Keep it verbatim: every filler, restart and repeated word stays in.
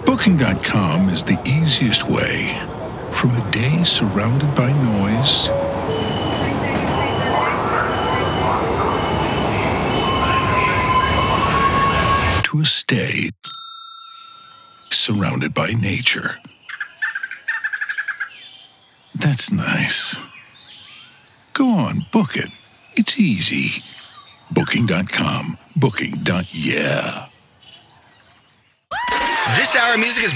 Booking dot com is the easiest way from a day surrounded by noise to a stay surrounded by nature. That's nice. Go on, book it. It's easy. Booking dot com. Booking. Yeah. This hour of music is